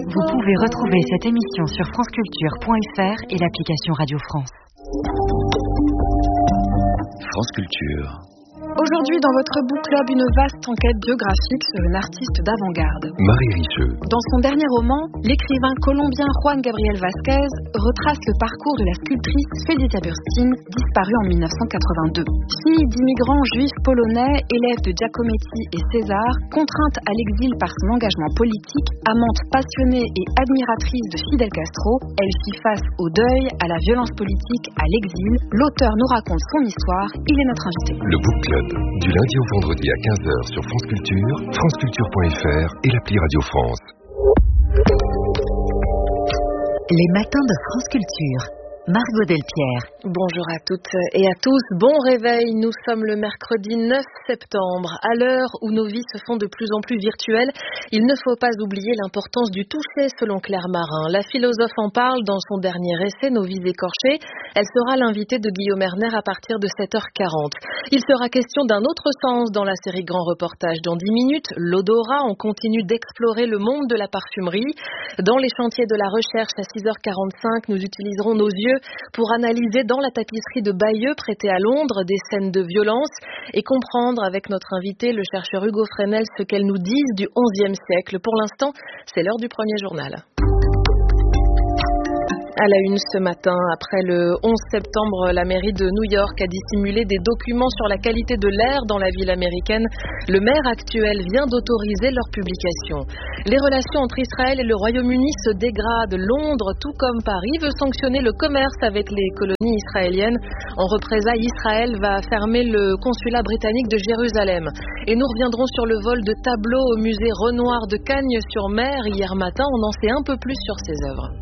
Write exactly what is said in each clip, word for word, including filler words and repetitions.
Vous pouvez retrouver cette émission sur franceculture point f r et l'application Radio France. France Culture. Aujourd'hui, dans votre book club, une vaste enquête biographique sur une artiste d'avant-garde. Marie Richeux. Dans son dernier roman, l'écrivain colombien Juan Gabriel Vázquez retrace le parcours de la sculptrice Felicia Burstyn, disparue en mille neuf cent quatre-vingt-deux. Fille d'immigrants juifs polonais, élève de Giacometti et César, contrainte à l'exil par son engagement politique, amante passionnée et admiratrice de Fidel Castro, elle fit face au deuil, à la violence politique, à l'exil. L'auteur nous raconte son histoire, il est notre invité. Le book club. Du lundi au vendredi à quinze heures sur France Culture, franceculture point f r et l'appli Radio France. Les matins de France Culture. Margot Delpierre. Bonjour à toutes et à tous, bon réveil, nous sommes le mercredi neuf septembre. À l'heure où nos vies se font de plus en plus virtuelles, il ne faut pas oublier l'importance du toucher selon Claire Marin. La philosophe en parle dans son dernier essai, Nos vies écorchées. Elle sera l'invitée de Guillaume Erner à partir de sept heures quarante. Il sera question d'un autre sens dans la série Grand Reportage dans dix minutes. L'odorat, on continue d'explorer le monde de la parfumerie. Dans les chantiers de la recherche à six heures quarante-cinq, nous utiliserons nos yeux pour analyser dans la tapisserie de Bayeux prêtée à Londres des scènes de violence et comprendre avec notre invité, le chercheur Hugo Fresnel, ce qu'elles nous disent du onzième siècle. Pour l'instant, c'est l'heure du premier journal. À la une ce matin, après le onze septembre, la mairie de New York a dissimulé des documents sur la qualité de l'air dans la ville américaine. Le maire actuel vient d'autoriser leur publication. Les relations entre Israël et le Royaume-Uni se dégradent. Londres, tout comme Paris, veut sanctionner le commerce avec les colonies israéliennes. En représailles, Israël va fermer le consulat britannique de Jérusalem. Et nous reviendrons sur le vol de tableaux au musée Renoir de Cagnes-sur-Mer hier matin. On en sait un peu plus sur ces œuvres.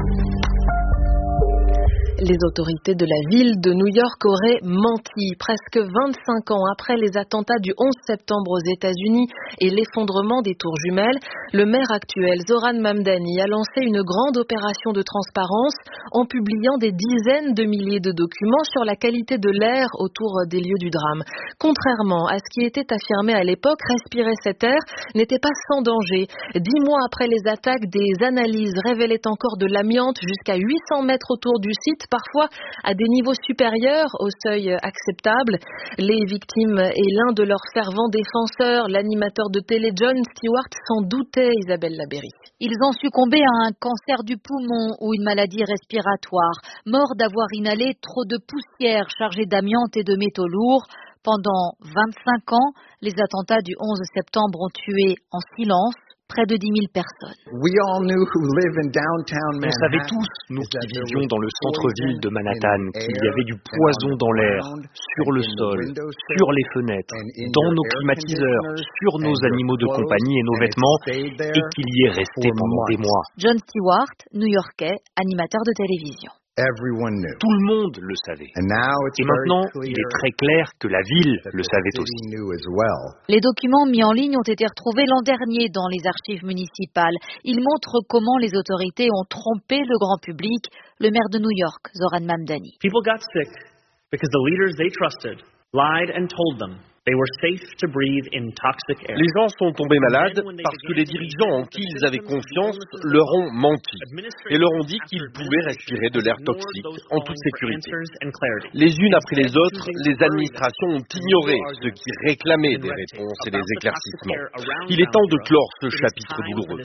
Les autorités de la ville de New York auraient menti. Presque vingt-cinq ans après les attentats du onze septembre aux États-Unis et l'effondrement des tours jumelles, le maire actuel, Zoran Mamdani, a lancé une grande opération de transparence en publiant des dizaines de milliers de documents sur la qualité de l'air autour des lieux du drame. Contrairement à ce qui était affirmé à l'époque, respirer cet air n'était pas sans danger. Dix mois après les attaques, des analyses révélaient encore de l'amiante jusqu'à huit cents mètres autour du site, parfois à des niveaux supérieurs au seuil acceptable. Les victimes et l'un de leurs fervents défenseurs, l'animateur de télé Jon Stewart, s'en doutait, Isabelle Labéry. Ils ont succombé à un cancer du poumon ou une maladie respiratoire, morts d'avoir inhalé trop de poussière chargée d'amiante et de métaux lourds. Pendant vingt-cinq ans, les attentats du onze septembre ont tué en silence près de dix mille personnes. On savait tous, nous qui vivions dans le centre-ville de Manhattan, qu'il y avait du poison dans l'air, sur le sol, sur les fenêtres, dans nos climatiseurs, sur nos animaux de compagnie et nos vêtements, et qu'il y est resté pendant des mois. Jon Stewart, New-Yorkais, animateur de télévision. Tout le monde le savait. Et maintenant, il est très clair que la ville le savait aussi. Les documents mis en ligne ont été retrouvés l'an dernier dans les archives municipales. Ils montrent comment les autorités ont trompé le grand public. Le maire de New York, Zoran Mamdani. People got sick because the leaders they trusted lied and told them they were safe to breathe in toxic air. Les gens sont tombés malades parce que les dirigeants en qui ils avaient confiance leur ont menti et leur ont dit qu'ils pouvaient respirer de l'air toxique en toute sécurité. Les unes après les autres, les administrations ont ignoré ceux qui réclamaient des réponses et des éclaircissements. Il est temps de clore ce chapitre douloureux.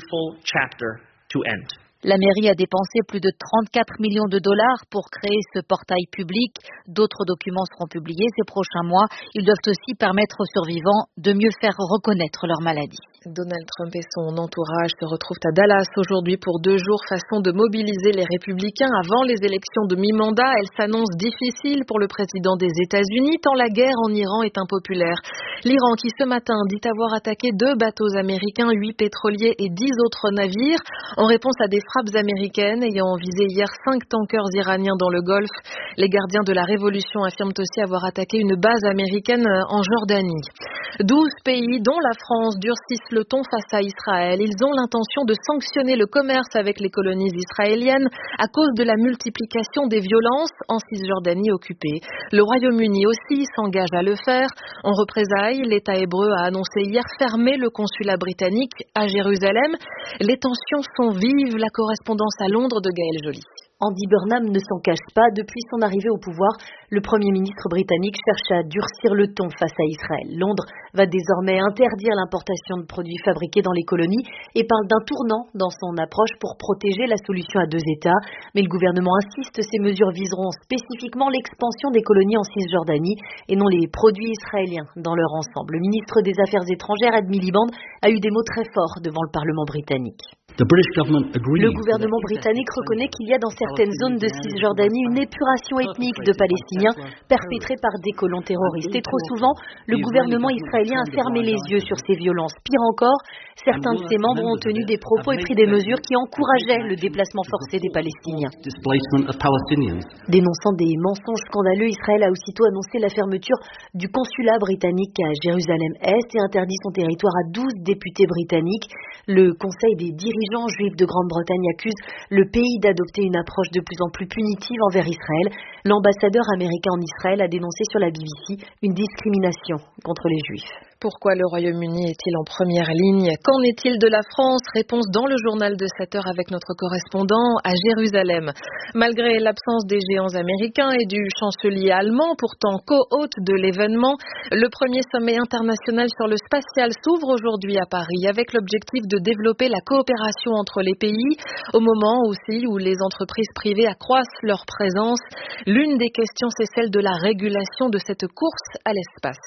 La mairie a dépensé plus de trente-quatre millions de dollars pour créer ce portail public. D'autres documents seront publiés ces prochains mois. Ils doivent aussi permettre aux survivants de mieux faire reconnaître leur maladie. Donald Trump et son entourage se retrouvent à Dallas aujourd'hui pour deux jours, façon de mobiliser les républicains avant les élections de mi-mandat. Elle s'annonce difficile pour le président des États-Unis, tant la guerre en Iran est impopulaire. L'Iran qui ce matin dit avoir attaqué deux bateaux américains, huit pétroliers et dix autres navires, en réponse à des frappes américaines ayant visé hier cinq tankers iraniens dans le Golfe. Les gardiens de la Révolution affirment aussi avoir attaqué une base américaine en Jordanie. douze pays, dont la France, durcissent le ton face à Israël. Ils ont l'intention de sanctionner le commerce avec les colonies israéliennes à cause de la multiplication des violences en Cisjordanie occupée. Le Royaume-Uni aussi s'engage à le faire. En représailles, l'État hébreu a annoncé hier fermer le consulat britannique à Jérusalem. Les tensions sont vives. La correspondance à Londres de Gaëlle Joly. Andy Burnham ne s'en cache pas. Depuis son arrivée au pouvoir, le Premier ministre britannique cherche à durcir le ton face à Israël. Londres va désormais interdire l'importation de produits fabriqués dans les colonies et parle d'un tournant dans son approche pour protéger la solution à deux États. Mais le gouvernement insiste, ces mesures viseront spécifiquement l'expansion des colonies en Cisjordanie et non les produits israéliens dans leur ensemble. Le ministre des Affaires étrangères, Ed Miliband, a eu des mots très forts devant le Parlement britannique. Le gouvernement britannique reconnaît qu'il y a dans certaines zones de Cisjordanie une épuration ethnique de Palestiniens perpétrée par des colons terroristes. Et trop souvent, le gouvernement israélien a fermé les yeux sur ces violences. Pire encore, certains de ses membres ont tenu des propos et pris des mesures qui encourageaient le déplacement forcé des Palestiniens. Dénonçant des mensonges scandaleux, Israël a aussitôt annoncé la fermeture du consulat britannique à Jérusalem-Est et interdit son territoire à douze députés britanniques. Le Conseil des dirigeants juifs de Grande-Bretagne accuse le pays d'adopter une approche de plus en plus punitive envers Israël. L'ambassadeur américain en Israël a dénoncé sur la B B C une discrimination contre les Juifs. Pourquoi le Royaume-Uni est-il en première ligne? Qu'en est-il de la France? Réponse dans le journal de sept heures avec notre correspondant à Jérusalem. Malgré l'absence des géants américains et du chancelier allemand, pourtant co-hôte de l'événement, le premier sommet international sur le spatial s'ouvre aujourd'hui à Paris avec l'objectif de développer la coopération entre les pays au moment aussi où les entreprises privées accroissent leur présence. L'une des questions, c'est celle de la régulation de cette course à l'espace.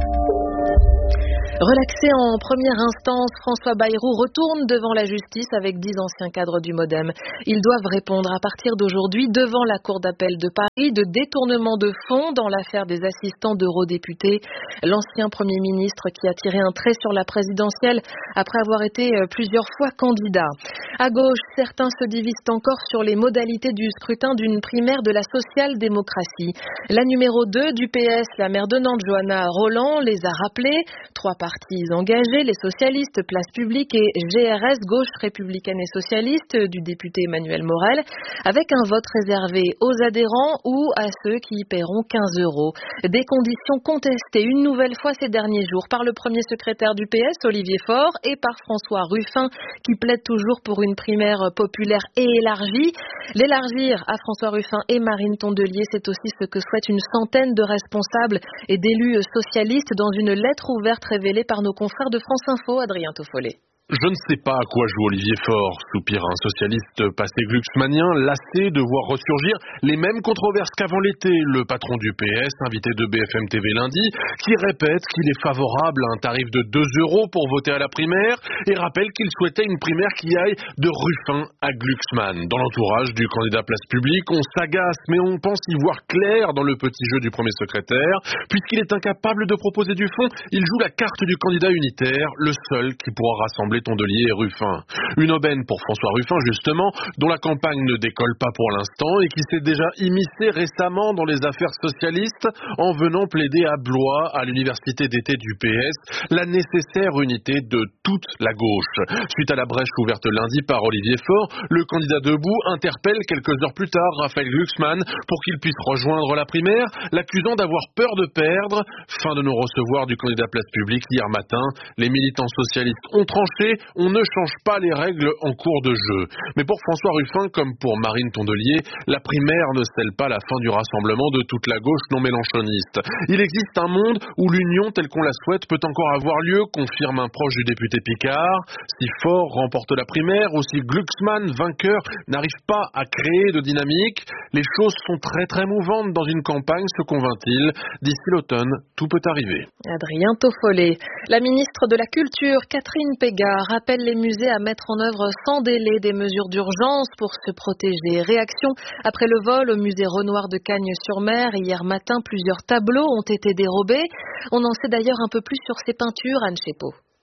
Relaxé en première instance, François Bayrou retourne devant la justice avec dix anciens cadres du MoDem. Ils doivent répondre à partir d'aujourd'hui devant la Cour d'appel de Paris de détournement de fonds dans l'affaire des assistants d'eurodéputés. L'ancien Premier ministre qui a tiré un trait sur la présidentielle après avoir été plusieurs fois candidat. À gauche, certains se divisent encore sur les modalités du scrutin d'une primaire de la social-démocratie. La numéro deux du P S, la maire de Nantes, Johanna Roland, les a rappelés. Trois partis engagés, les socialistes, Place Publique et G R S, Gauche républicaine et socialiste, du député Emmanuel Morel, avec un vote réservé aux adhérents ou à ceux qui y paieront quinze euros. Des conditions contestées une nouvelle fois ces derniers jours par le premier secrétaire du P S, Olivier Faure, et par François Ruffin, qui plaide toujours pour une primaire populaire et élargie. L'élargir à François Ruffin et Marine Tondelier, c'est aussi ce que souhaitent une centaine de responsables et d'élus socialistes dans une lettre ouverte révélée par nos confrères de France Info, Adrien Toffollet. Je ne sais pas à quoi joue Olivier Faure, soupire un socialiste passé glucksmanien, lassé de voir ressurgir les mêmes controverses qu'avant l'été. Le patron du P S, invité de B F M T V lundi, qui répète qu'il est favorable à un tarif de deux euros pour voter à la primaire et rappelle qu'il souhaitait une primaire qui aille de Ruffin à Glucksmann. Dans l'entourage du candidat Place Publique, on s'agace, mais on pense y voir clair dans le petit jeu du premier secrétaire. Puisqu'il est incapable de proposer du fond, il joue la carte du candidat unitaire, le seul qui pourra rassembler Tondelier et Ruffin. Une aubaine pour François Ruffin, justement, dont la campagne ne décolle pas pour l'instant et qui s'est déjà immiscé récemment dans les affaires socialistes en venant plaider à Blois, à l'université d'été du P S, la nécessaire unité de toute la gauche. Suite à la brèche ouverte lundi par Olivier Faure, le candidat debout interpelle quelques heures plus tard Raphaël Glucksmann pour qu'il puisse rejoindre la primaire, l'accusant d'avoir peur de perdre. Fin de non-recevoir du candidat Place Publique hier matin. Les militants socialistes ont tranché. On ne change pas les règles en cours de jeu. Mais pour François Ruffin, comme pour Marine Tondelier, la primaire ne scelle pas la fin du rassemblement de toute la gauche non mélenchoniste. Il existe un monde où l'union telle qu'on la souhaite peut encore avoir lieu, confirme un proche du député Picard. Si Faure remporte la primaire ou si Glucksmann, vainqueur, n'arrive pas à créer de dynamique, les choses sont très très mouvantes dans une campagne, se convainc-il. D'ici l'automne, tout peut arriver. Adrien Toffollet. La ministre de la Culture, Catherine Pégard, rappelle les musées à mettre en œuvre sans délai des mesures d'urgence pour se protéger. Réaction après le vol au musée Renoir de Cagnes-sur-Mer. Hier matin, plusieurs tableaux ont été dérobés. On en sait d'ailleurs un peu plus sur ces peintures, Anne Chepot.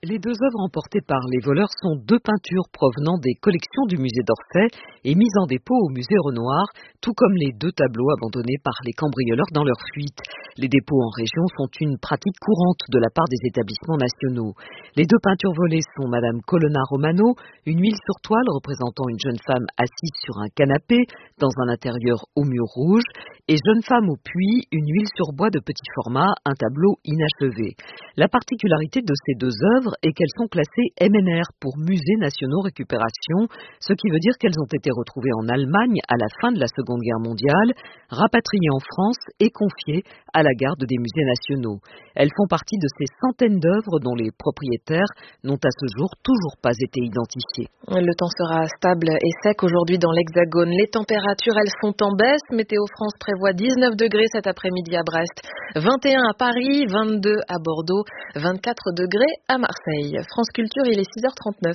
Les deux œuvres emportées par les voleurs sont deux peintures provenant des collections du musée d'Orsay et mises en dépôt au musée Renoir, tout comme les deux tableaux abandonnés par les cambrioleurs dans leur fuite. Les dépôts en région sont une pratique courante de la part des établissements nationaux. Les deux peintures volées sont Madame Colonna Romano, une huile sur toile représentant une jeune femme assise sur un canapé dans un intérieur au mur rouge, et Jeune femme au puits, une huile sur bois de petit format, un tableau inachevé. La particularité de ces deux œuvres est qu'elles sont classées M N R pour Musées Nationaux Récupération, ce qui veut dire qu'elles ont été retrouvées en Allemagne à la fin de la Seconde Guerre mondiale, rapatriées en France et confiées à la garde des musées nationaux. Elles font partie de ces centaines d'œuvres dont les propriétaires n'ont à ce jour toujours pas été identifiés. Le temps sera stable et sec aujourd'hui dans l'Hexagone. Les températures, elles sont en baisse. Météo France prévoit dix-neuf degrés cet après-midi à Brest, vingt et un à Paris, vingt-deux à Bordeaux, vingt-quatre degrés à Marseille. France Culture, il est six heures trente-neuf.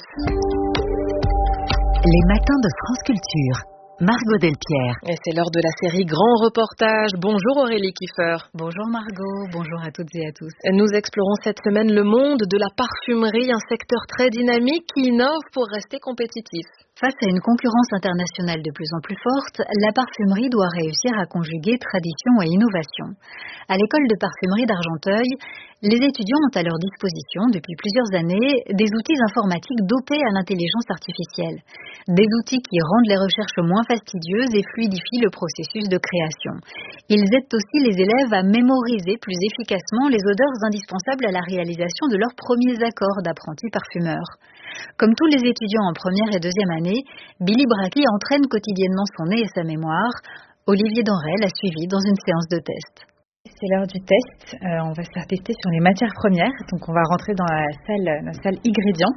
Les matins de France Culture. Margot Delpierre. Et c'est l'heure de la série Grand Reportage. Bonjour Aurélie Kiefer. Bonjour Margot, bonjour à toutes et à tous. Nous explorons cette semaine le monde de la parfumerie, un secteur très dynamique qui innove pour rester compétitif. Face à une concurrence internationale de plus en plus forte, la parfumerie doit réussir à conjuguer tradition et innovation. À l'école de parfumerie d'Argenteuil, les étudiants ont à leur disposition depuis plusieurs années des outils informatiques dopés à l'intelligence artificielle. Des outils qui rendent les recherches moins fastidieuses et fluidifient le processus de création. Ils aident aussi les élèves à mémoriser plus efficacement les odeurs indispensables à la réalisation de leurs premiers accords d'apprentis parfumeurs. Comme tous les étudiants en première et deuxième année, Billy Brackley entraîne quotidiennement son nez et sa mémoire. Olivier Denrey l'a suivi dans une séance de test. C'est l'heure du test. Euh, on va se faire tester sur les matières premières. Donc on va rentrer dans la salle, la salle ingrédients.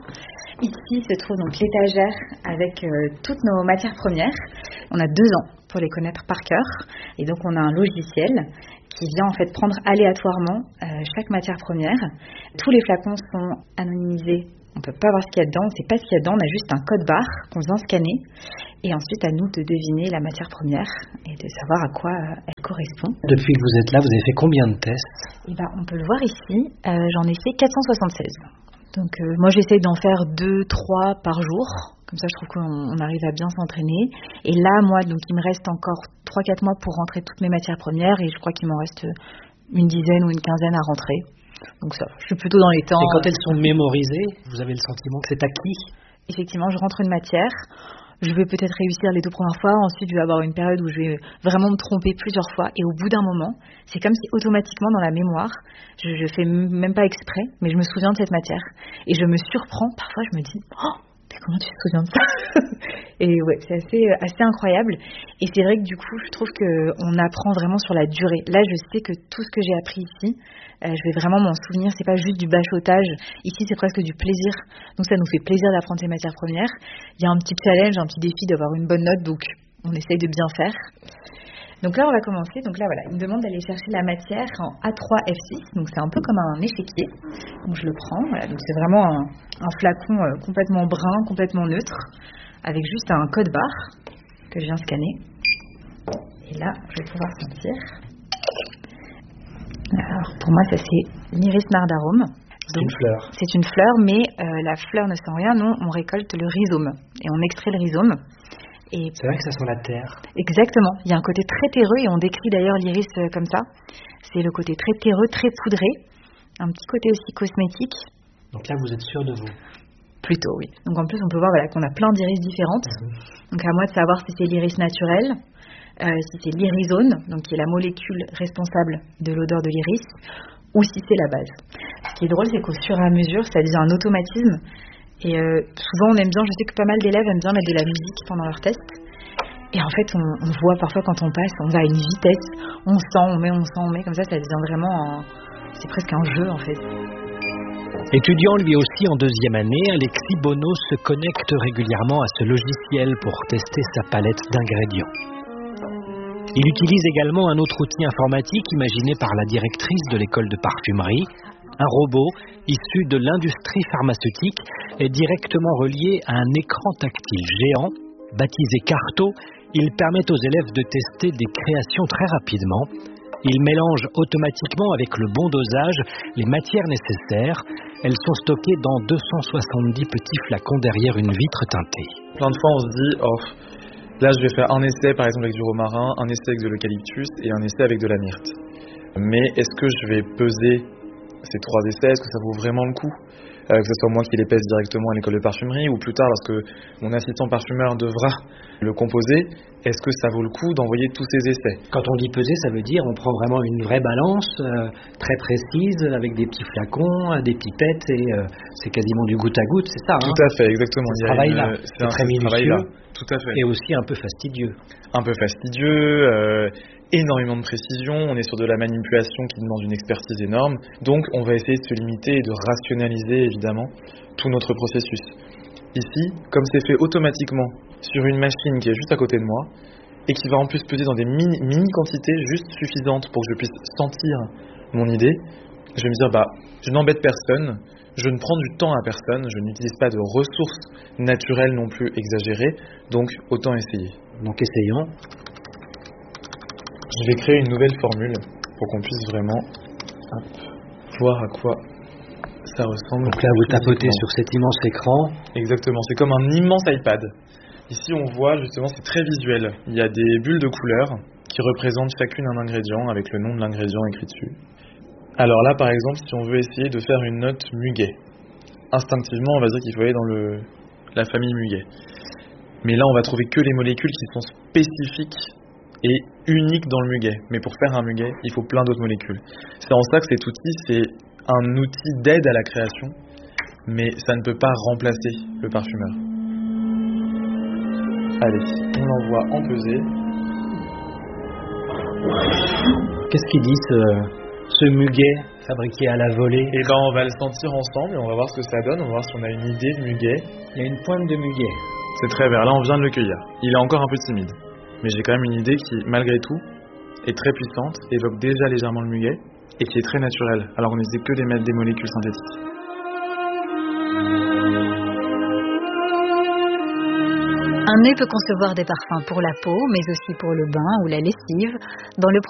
Ici se trouve donc l'étagère avec euh, toutes nos matières premières. On a deux ans pour les connaître par cœur. Et donc on a un logiciel qui vient en fait prendre aléatoirement euh, chaque matière première. Tous les flacons sont anonymisés. On ne peut pas voir ce qu'il y a dedans, on ne sait pas ce qu'il y a dedans, on a juste un code barre qu'on vient scanner. Et ensuite, à nous de deviner la matière première et de savoir à quoi elle correspond. Depuis que vous êtes là, vous avez fait combien de tests ? Et ben, on peut le voir ici, euh, j'en ai fait quatre cent soixante-seize. Donc euh, moi, j'essaie d'en faire deux, trois par jour. Comme ça, je trouve qu'on on arrive à bien s'entraîner. Et là, moi, donc il me reste encore trois quatre mois pour rentrer toutes mes matières premières. Et je crois qu'il m'en reste une dizaine ou une quinzaine à rentrer. Donc ça, je suis plutôt dans les temps. Et quand elles sont mémorisées, vous avez le sentiment que c'est acquis ? Effectivement, je rentre une matière, je vais peut-être réussir les deux premières fois, ensuite je vais avoir une période où je vais vraiment me tromper plusieurs fois, et au bout d'un moment, c'est comme si automatiquement dans la mémoire, je, je fais même pas exprès, mais je me souviens de cette matière, et je me surprends, parfois je me dis, oh, comment tu te souviens de ça ? Et ouais, c'est assez, assez incroyable. Et c'est vrai que du coup, je trouve qu'on apprend vraiment sur la durée. Là, je sais que tout ce que j'ai appris ici, euh, je vais vraiment m'en souvenir. C'est pas juste du bachotage. Ici, c'est presque du plaisir. Donc ça nous fait plaisir d'apprendre ces matières premières. Il y a un petit challenge, un petit défi d'avoir une bonne note. Donc on essaye de bien faire. Donc là, on va commencer. Donc là, voilà, il me demande d'aller chercher la matière en A trois F six. Donc c'est un peu comme un échiquier. Donc je le prends. Voilà. Donc c'est vraiment un, un flacon euh, complètement brun, complètement neutre, avec juste un code barre que je viens scanner. Et là, je vais pouvoir sentir. Alors, pour moi, ça c'est l'iris nardarome. C'est une fleur. C'est une fleur, mais euh, la fleur ne sent rien. Non, on récolte le rhizome et on extrait le rhizome. Et c'est vrai que ça sent la terre. Exactement. Il y a un côté très terreux et on décrit d'ailleurs l'iris comme ça. C'est le côté très terreux, très poudré. Un petit côté aussi cosmétique. Donc là, vous êtes sûr de vous ? Plutôt, oui. Donc en plus, on peut voir voilà, qu'on a plein d'iris différentes. Mmh. Donc à moi de savoir si c'est l'iris naturel, euh, si c'est l'irisone, donc qui est la molécule responsable de l'odeur de l'iris, ou si c'est la base. Ce qui est drôle, c'est qu'au fur et à mesure, ça devient un automatisme. Et euh, souvent, on aime bien, je sais que pas mal d'élèves aiment bien mettre de la musique pendant leur test. Et en fait, on, on voit parfois quand on passe, on va à une vitesse, on sent, on met, on sent, on met, comme ça, ça devient vraiment, un, c'est presque un jeu en fait. Étudiant lui aussi en deuxième année, Alexis Bonneau se connecte régulièrement à ce logiciel pour tester sa palette d'ingrédients. Il utilise également un autre outil informatique imaginé par la directrice de l'école de parfumerie. Un robot issu de l'industrie pharmaceutique est directement relié à un écran tactile géant. Baptisé Carto, il permet aux élèves de tester des créations très rapidement. Il mélange automatiquement avec le bon dosage les matières nécessaires. Elles sont stockées dans deux cent soixante-dix petits flacons derrière une vitre teintée. Plein de fois, on se dit, oh, là, je vais faire un essai, par exemple, avec du romarin, un essai avec de l'eucalyptus et un essai avec de la myrte. Mais est-ce que je vais peser ces trois essais? Est-ce que ça vaut vraiment le coup? Euh, que ce soit moi qui les pèse directement à l'école de parfumerie ou plus tard lorsque mon assistant parfumeur devra le composer, est-ce que ça vaut le coup d'envoyer tous ces essais? Quand on dit peser, ça veut dire on prend vraiment une vraie balance euh, très précise avec des petits flacons, des pipettes et euh, c'est quasiment du goutte à goutte, c'est ça? Tout hein à fait, exactement. Ce travail-là, c'est très minutieux tout à fait. Et aussi un peu fastidieux. Un peu fastidieux, euh, énormément de précision, on est sur de la manipulation qui demande une expertise énorme, donc on va essayer de se limiter et de rationaliser évidemment tout notre processus. Ici, comme c'est fait automatiquement sur une machine qui est juste à côté de moi et qui va en plus peser dans des mini, mini quantités juste suffisantes pour que je puisse sentir mon idée, je vais me dire bah je n'embête personne, je ne prends du temps à personne, je n'utilise pas de ressources naturelles non plus exagérées, donc autant essayer. Donc essayons. Je vais créer une nouvelle formule pour qu'on puisse vraiment hop, voir à quoi ça ressemble. Donc là, vous tapotez sur cet immense écran. Exactement, c'est comme un immense iPad. Ici, on voit justement, c'est très visuel. Il y a des bulles de couleurs qui représentent chacune un ingrédient avec le nom de l'ingrédient écrit dessus. Alors là, par exemple, si on veut essayer de faire une note muguet, instinctivement, on va dire qu'il faut aller dans le, la famille muguet. Mais là, on va trouver que les molécules qui sont spécifiques et unique dans le muguet. Mais pour faire un muguet, il faut plein d'autres molécules. C'est en ça que cet outil, c'est un outil d'aide à la création, mais ça ne peut pas remplacer le parfumeur. Allez, on l'envoie en pesée. Qu'est-ce qu'il dit ce, ce muguet fabriqué à la volée? Eh ben, on va le sentir ensemble et on va voir ce que ça donne. On va voir si on a une idée de muguet. Il y a une pointe de muguet. C'est très vert. Là, on vient de le cueillir. Il est encore un peu timide. Mais j'ai quand même une idée qui, malgré tout, est très puissante, évoque déjà légèrement le muguet, et qui est très naturelle. Alors on n'essaie que d'émettre des molécules synthétiques. Un nez peut concevoir des parfums pour la peau, mais aussi pour le bain ou la lessive. Dans le